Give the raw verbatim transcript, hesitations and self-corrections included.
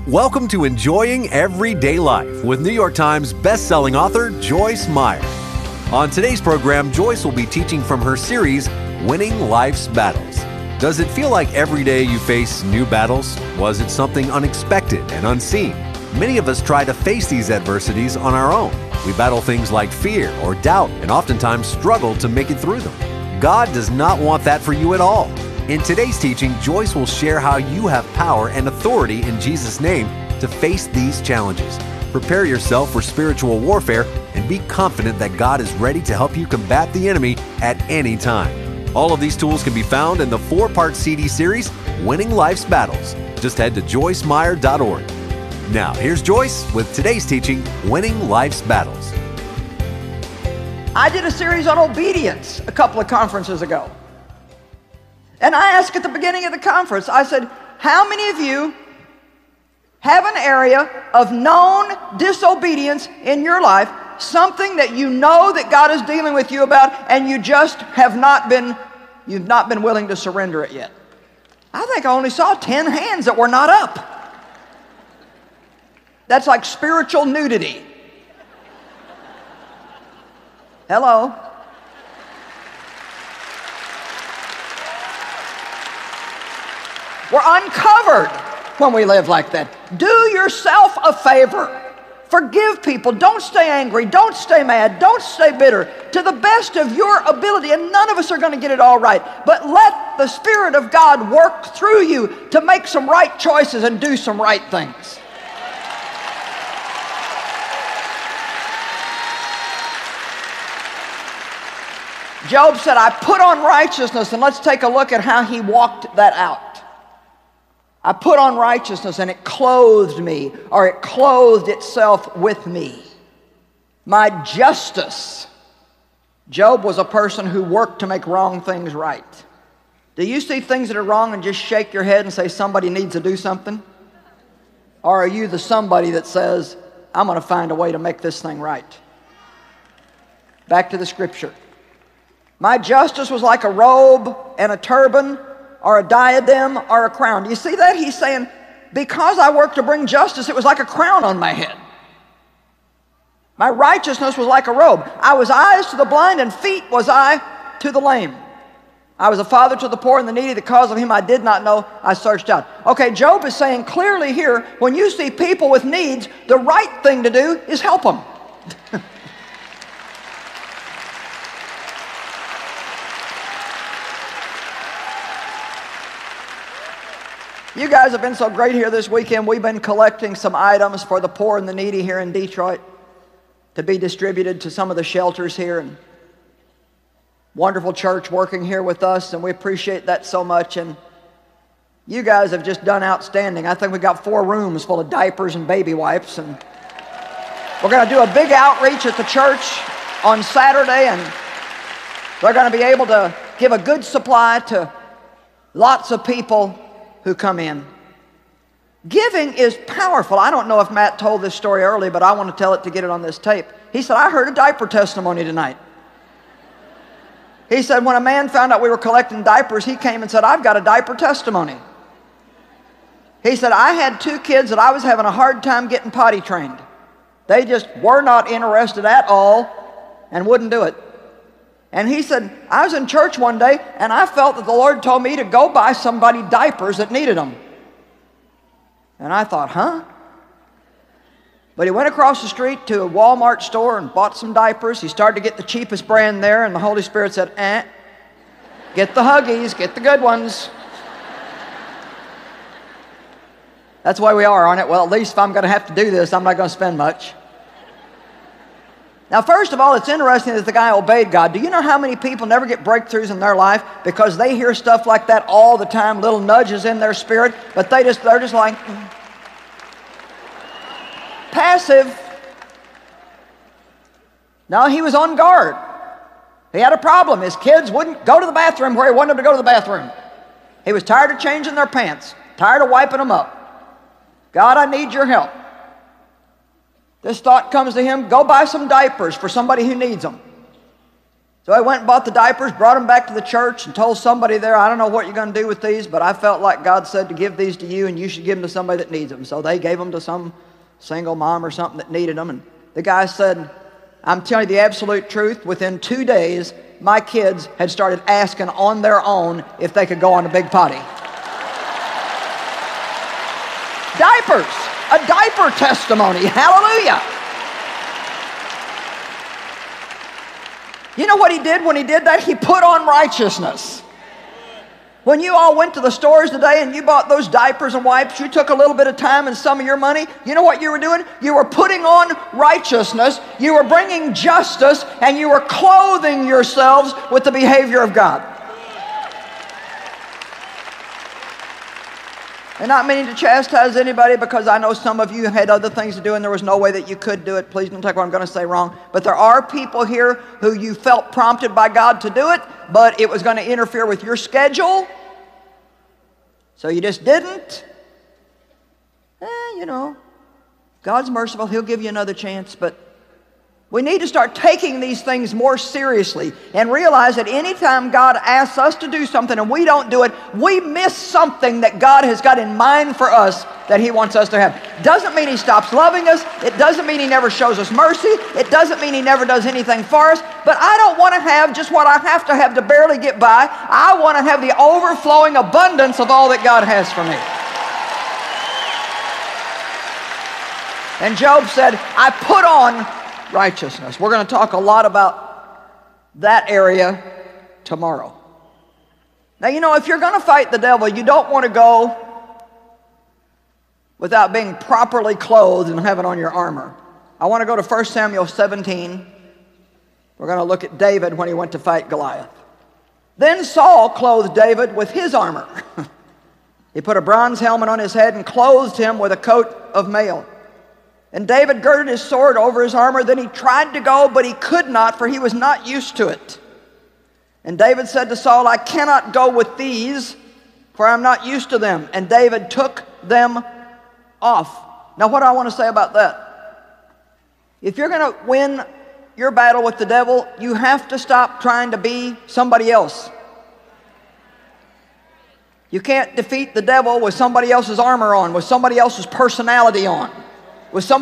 Welcome to Enjoying Everyday Life with New York Times best-selling author Joyce Meyer. On today's program, Joyce will be teaching from her series, Winning Life's Battles. Does it feel like every day you face new battles? Was it something unexpected and unseen? Many of us try to face these adversities on our own. We battle things like fear or doubt and oftentimes struggle to make it through them. God does not want that for you at all. In today's teaching, Joyce will share how you have power and authority in Jesus' name to face these challenges. Prepare yourself for spiritual warfare and be confident that God is ready to help you combat the enemy at any time. All of these tools can be found in the four-part C D series, Winning Life's Battles. Just head to joyce meyer dot org. Now, here's Joyce with today's teaching, Winning Life's Battles. I did a series on obedience a couple of conferences ago. And I asked at the beginning of the conference, I said, how many of you have an area of known disobedience in your life, something that you know that God is dealing with you about, and you just have not been, you've not been willing to surrender it yet? I think I only saw ten hands that were not up. That's like spiritual nudity. Hello? We're uncovered when we live like that. Do yourself a favor. Forgive people. Don't stay angry. Don't stay mad. Don't stay bitter. To the best of your ability, and none of us are going to get it all right, but let the Spirit of God work through you to make some right choices and do some right things. Job said, I put on righteousness, and let's take a look at how he walked that out. I put on righteousness and it clothed me, or it clothed itself with me. My justice. Job was a person who worked to make wrong things right. Do you see things that are wrong and just shake your head and say somebody needs to do something? Or are you the somebody that says, I'm going to find a way to make this thing right? Back to the scripture. My justice was like a robe and a turban, or a diadem, or a crown. Do you see that? He's saying, because I worked to bring justice, it was like a crown on my head. My righteousness was like a robe. I was eyes to the blind, and feet was I to the lame. I was a father to the poor and the needy. The cause of him I did not know, I searched out. Okay, Job is saying clearly here, when you see people with needs, the right thing to do is help them. You guys have been so great here this weekend. We've been collecting some items for the poor and the needy here in Detroit to be distributed to some of the shelters here. And wonderful church working here with us, and we appreciate that so much. And you guys have just done outstanding. I think we got four rooms full of diapers and baby wipes. And we're going to do a big outreach at the church on Saturday, and they're going to be able to give a good supply to lots of people who come in. Giving is powerful. I don't know if Matt told this story early, but I want to tell it to get it on this tape. He said, I heard a diaper testimony tonight. He said, when a man found out we were collecting diapers, he came and said, I've got a diaper testimony. He said, I had two kids that I was having a hard time getting potty trained. They just were not interested at all and wouldn't do it. And he said, I was in church one day, and I felt that the Lord told me to go buy somebody diapers that needed them. And I thought, huh? But he went across the street to a Walmart store and bought some diapers. He started to get the cheapest brand there, and the Holy Spirit said, eh, get the Huggies, get the good ones. That's the way we are on it. Well, at least if I'm going to have to do this, I'm not going to spend much. Now, first of all, it's interesting that the guy obeyed God. Do you know how many people never get breakthroughs in their life because they hear stuff like that all the time, little nudges in their spirit, but they just, they're just like, mm. Passive. No, he was on guard. He had a problem. His kids wouldn't go to the bathroom where he wanted them to go to the bathroom. He was tired of changing their pants, tired of wiping them up. God, I need your help. This thought comes to him, go buy some diapers for somebody who needs them. So I went and bought the diapers, brought them back to the church, and told somebody there, I don't know what you're going to do with these, but I felt like God said to give these to you, and you should give them to somebody that needs them. So they gave them to some single mom or something that needed them. And the guy said, I'm telling you the absolute truth, within two days, my kids had started asking on their own if they could go on a big potty. Diapers, a diaper testimony, hallelujah. You know what he did when he did that? He put on righteousness. When you all went to the stores today and you bought those diapers and wipes, you took a little bit of time and some of your money. You know what you were doing? You were putting on righteousness, you were bringing justice, and you were clothing yourselves with the behavior of God. And not meaning to chastise anybody, because I know some of you had other things to do and there was no way that you could do it. Please don't take what I'm going to say wrong. But there are people here who you felt prompted by God to do it, but it was going to interfere with your schedule. So you just didn't. Eh, you know, God's merciful. He'll give you another chance. But we need to start taking these things more seriously and realize that anytime God asks us to do something and we don't do it, we miss something that God has got in mind for us that He wants us to have. Doesn't mean He stops loving us. It doesn't mean He never shows us mercy. It doesn't mean He never does anything for us. But I don't want to have just what I have to have to barely get by. I want to have the overflowing abundance of all that God has for me. And Job said, I put on righteousness. We're going to talk a lot about that area tomorrow. Now, you know, if you're going to fight the devil, you don't want to go without being properly clothed and having on your armor. I want to go to First Samuel seventeen. We're going to look at David when he went to fight Goliath. Then Saul clothed David with his armor. He put a bronze helmet on his head and clothed him with a coat of mail. And David girded his sword over his armor. Then he tried to go, but he could not, for he was not used to it. And David said to Saul, I cannot go with these, for I'm not used to them. And David took them off. Now, what do I want to say about that? If you're going to win your battle with the devil, you have to stop trying to be somebody else. You can't defeat the devil with somebody else's armor on, with somebody else's personality on, with somebody